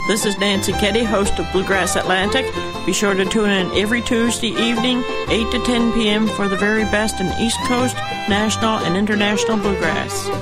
This is Nancy Keddy, host of Bluegrass Atlantic. Be sure to tune in every Tuesday evening, 8 to 10 p.m. for the very best in East Coast, national, and international bluegrass.